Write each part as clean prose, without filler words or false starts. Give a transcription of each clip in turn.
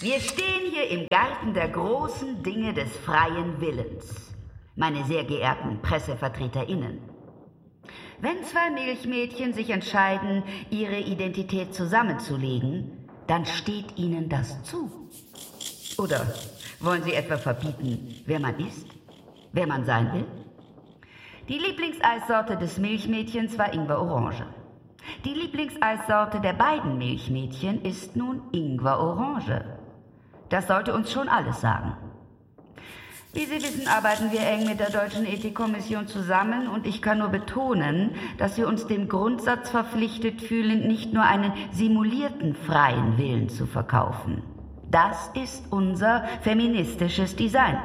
Wir stehen hier im Garten der großen Dinge des freien Willens. Meine sehr geehrten PressevertreterInnen. Wenn zwei Milchmädchen sich entscheiden, ihre Identität zusammenzulegen, dann steht ihnen das zu. Oder wollen Sie etwa verbieten, wer man ist? Wer man sein will? Die Lieblingseissorte des Milchmädchens war Ingwer-Orange. Die Lieblingseissorte der beiden Milchmädchen ist nun Ingwer-Orange. Das sollte uns schon alles sagen. Wie Sie wissen, arbeiten wir eng mit der Deutschen Ethikkommission zusammen und ich kann nur betonen, dass wir uns dem Grundsatz verpflichtet fühlen, nicht nur einen simulierten freien Willen zu verkaufen. Das ist unser feministisches Design.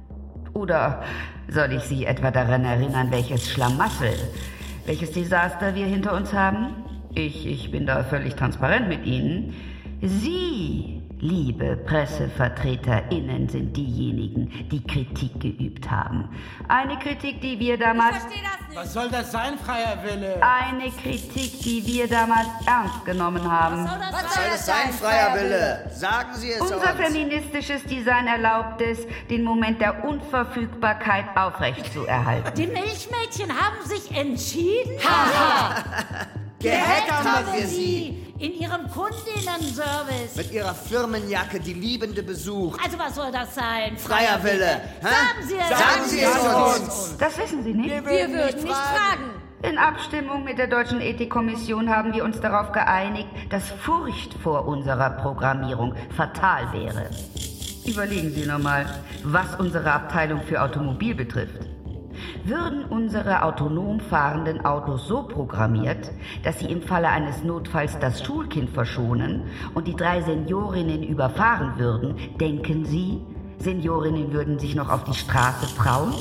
Oder soll ich Sie etwa daran erinnern, welches Schlamassel, welches Desaster wir hinter uns haben? Ich bin da völlig transparent mit Ihnen. Sie, liebe PressevertreterInnen, sind diejenigen, die Kritik geübt haben. Eine Kritik, die wir damals... Ich verstehe das nicht. Was soll das sein, freier Wille? Eine Kritik, die wir damals ernst genommen haben. Was soll das sein, freier Wille? Sagen Sie es uns. Unser feministisches Design erlaubt es, den Moment der Unverfügbarkeit aufrechtzuerhalten. Die Milchmädchen haben sich entschieden? Haha! Gehackt haben wir sie in ihrem Kundinnenservice. Mit ihrer Firmenjacke die Liebende besucht. Also was soll das sein? Freier Wille. Sagen Sie es uns. Das wissen Sie nicht? Wir würden nicht fragen. In Abstimmung mit der Deutschen Ethikkommission haben wir uns darauf geeinigt, dass Furcht vor unserer Programmierung fatal wäre. Überlegen Sie nochmal, was unsere Abteilung für Automobil betrifft. Würden unsere autonom fahrenden Autos so programmiert, dass sie im Falle eines Notfalls das Schulkind verschonen und die 3 Seniorinnen überfahren würden, denken Sie, Seniorinnen würden sich noch auf die Straße trauen?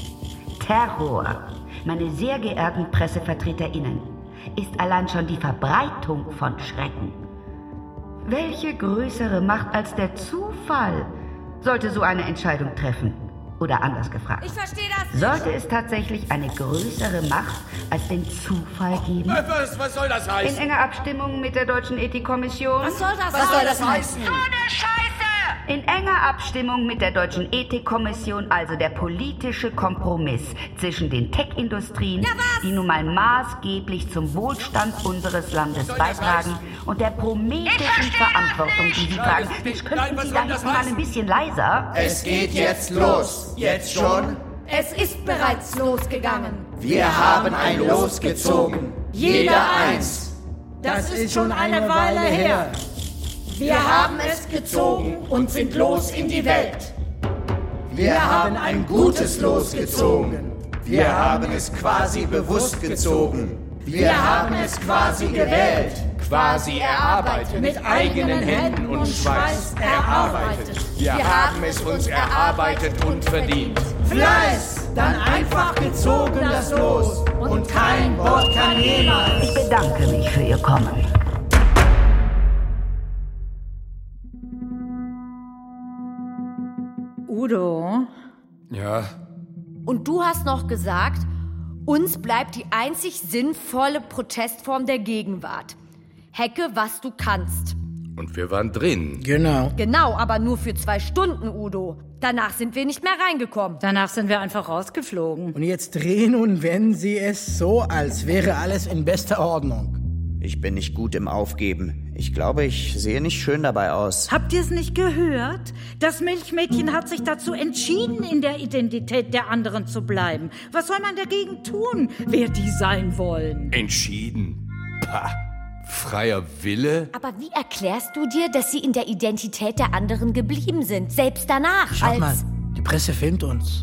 Terror, meine sehr geehrten PressevertreterInnen, ist allein schon die Verbreitung von Schrecken. Welche größere Macht als der Zufall sollte so eine Entscheidung treffen? Oder anders gefragt. Ich verstehe das nicht. Sollte es tatsächlich eine größere Macht als den Zufall geben? Was soll das heißen? In enger Abstimmung mit der Deutschen Ethikkommission. Was soll das heißen? So eine Scheiße! In enger Abstimmung mit der Deutschen Ethikkommission, also der politische Kompromiss zwischen den Tech-Industrien, die nun mal maßgeblich zum Wohlstand unseres Landes beitragen, und der prometischen Verantwortung, die sie tragen. Könnten Sie da hinten mal ein bisschen leiser? Es geht jetzt los. Jetzt schon? Es ist bereits losgegangen. Wir haben ein Los gezogen. Jeder eins. Das ist schon eine Weile her. Wir haben es gezogen und sind los in die Welt. Wir haben ein gutes Los gezogen. Wir haben es quasi bewusst gezogen. Wir haben es quasi gewählt. Quasi erarbeitet. Mit eigenen Händen und Schweiß erarbeitet. Wir haben es uns erarbeitet und verdient. Fleiß! Dann einfach gezogen das Los. Und kein Wort kann jemals. Ich bedanke mich für Ihr Kommen. Udo? Ja? Und du hast noch gesagt, uns bleibt die einzig sinnvolle Protestform der Gegenwart. Hacke, was du kannst. Und wir waren drin. Genau. Genau, aber nur für 2 Stunden, Udo. Danach sind wir nicht mehr reingekommen. Danach sind wir einfach rausgeflogen. Und jetzt drehen und wenden Sie es so, als wäre alles in bester Ordnung. Ich bin nicht gut im Aufgeben. Ich glaube, ich sehe nicht schön dabei aus. Habt ihr es nicht gehört? Das Milchmädchen hat sich dazu entschieden, in der Identität der anderen zu bleiben. Was soll man dagegen tun, wer die sein wollen? Entschieden. Pah. Freier Wille? Aber wie erklärst du dir, dass sie in der Identität der anderen geblieben sind, selbst danach? Schaut mal, die Presse filmt uns.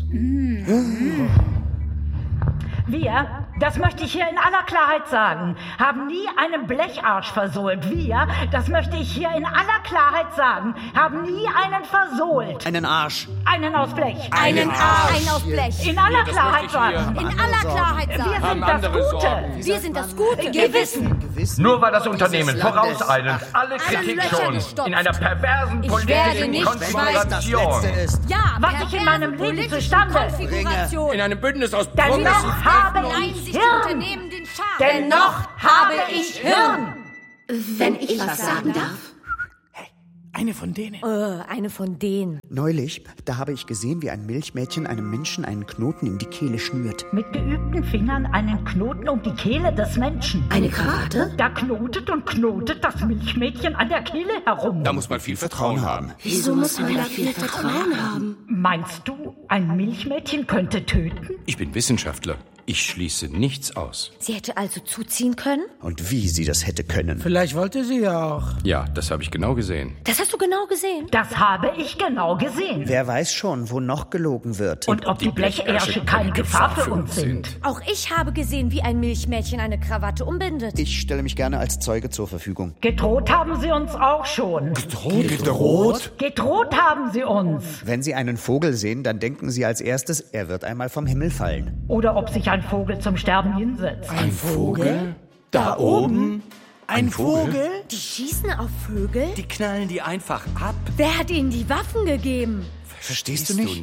Wir, das möchte ich hier in aller Klarheit sagen, haben nie einen Blecharsch versohlt. Wir, das möchte ich hier in aller Klarheit sagen, haben nie einen versohlt. Einen Arsch. Einen aus Blech. Einen Arsch. Einen aus Blech. In aller Klarheit sagen. In aller Klarheit Wir sagen. sind das Gute. Wir sind das Gute. Gewissen. Nur weil das Unternehmen vorauseilend alle Kritik Löcher schon gestopft. in einer perversen Ich werde politischen nicht Konfiguration. Ja, Was ich in meinem Leben zustande Konfiguration. In einem Bündnis aus Dennoch habe Nein, ich sich Hirn. Unternehmen den Schaden. Dennoch habe ich Hirn. Wenn ich was sagen darf? Eine von denen. Eine von denen. Neulich, da habe ich gesehen, wie ein Milchmädchen einem Menschen einen Knoten in die Kehle schnürt. Mit geübten Fingern einen Knoten um die Kehle des Menschen. Eine Krawatte? Da knotet und knotet das Milchmädchen an der Kehle herum. Da muss man viel Vertrauen haben. Wieso muss man da viel Vertrauen haben? Meinst du, ein Milchmädchen könnte töten? Ich bin Wissenschaftler. Ich schließe nichts aus. Sie hätte also zuziehen können? Und wie sie das hätte können. Vielleicht wollte sie ja auch. Ja, das habe ich genau gesehen. Das hast du genau gesehen. Das habe ich genau gesehen. Wer weiß schon, wo noch gelogen wird. Und ob die Blechersche keine Gefahr für uns sind. Auch ich habe gesehen, wie ein Milchmädchen eine Krawatte umbindet. Ich stelle mich gerne als Zeuge zur Verfügung. Gedroht haben sie uns auch schon. Gedroht? Gedroht haben sie uns. Wenn Sie einen Vogel sehen, dann denken Sie als erstes, er wird einmal vom Himmel fallen. Oder ob sich ein Vogel zum Sterben hinsetzt. Ein Vogel? Da oben? Ein Vogel? Die schießen auf Vögel? Die knallen die einfach ab. Wer hat ihnen die Waffen gegeben? Verstehst du nicht?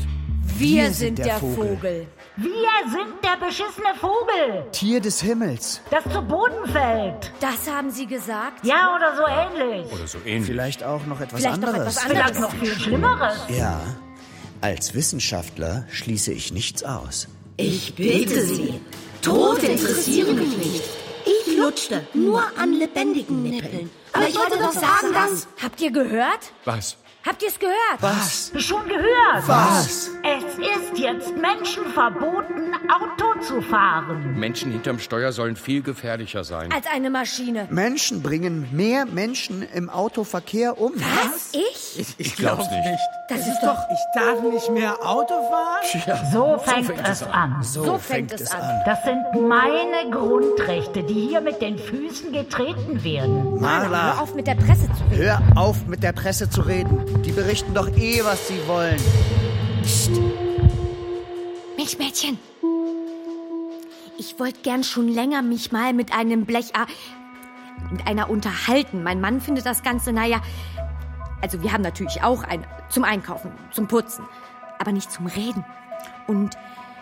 Wir sind der Vogel. Wir sind der beschissene Vogel, Tier des Himmels. das zu Boden fällt. Das haben sie gesagt? Ja, oder so ähnlich. Oder so ähnlich. Vielleicht auch noch etwas Vielleicht noch anderes. etwas Vielleicht anderes. noch viel Schlimmeres. Ja, als Wissenschaftler schließe ich nichts aus. Ich bitte Sie. Tote interessieren mich nicht. Ich lutschte nur an lebendigen Nippeln. Aber ich wollte doch sagen, dass... Habt ihr gehört? Was? Habt ihr es gehört? Was? Schon gehört. Was? Es ist jetzt Menschen verboten, Auto zu fahren. Menschen hinterm Steuer sollen viel gefährlicher sein. Als eine Maschine. Menschen bringen mehr Menschen im Autoverkehr um. Was? Ich? Ich glaub's nicht. Das ist doch... Ich darf nicht mehr Auto fahren? So fängt es an. So fängt es an. Das sind meine Grundrechte, die hier mit den Füßen getreten werden. Hör Marla, auf, mit der Presse zu reden. hör auf, mit der Presse zu reden. Die berichten doch was sie wollen. Milchmädchen. Ich wollte gern schon länger mich mal mit einem mit einer unterhalten. Mein Mann findet das Ganze, also wir haben natürlich auch einen zum Einkaufen, zum Putzen, aber nicht zum Reden. Und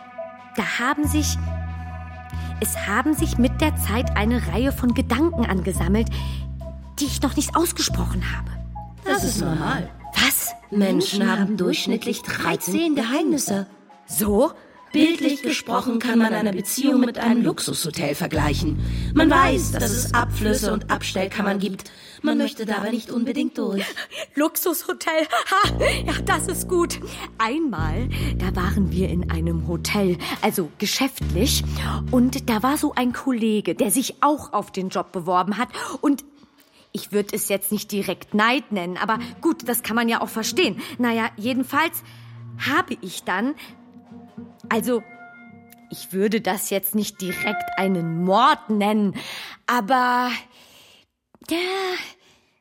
es haben sich mit der Zeit eine Reihe von Gedanken angesammelt, die ich noch nicht ausgesprochen habe. Das ist normal. Was? Menschen haben durchschnittlich 13 Geheimnisse. So? Bildlich gesprochen kann man eine Beziehung mit einem Luxushotel vergleichen. Man weiß, dass es Abflüsse und Abstellkammern gibt. Man möchte da aber nicht unbedingt durch. Luxushotel, ha, ja, das ist gut. Einmal, da waren wir in einem Hotel, also geschäftlich, und da war so ein Kollege, der sich auch auf den Job beworben hat und ich würde es jetzt nicht direkt Neid nennen, aber gut, das kann man ja auch verstehen. Jedenfalls habe ich dann, also ich würde das jetzt nicht direkt einen Mord nennen, aber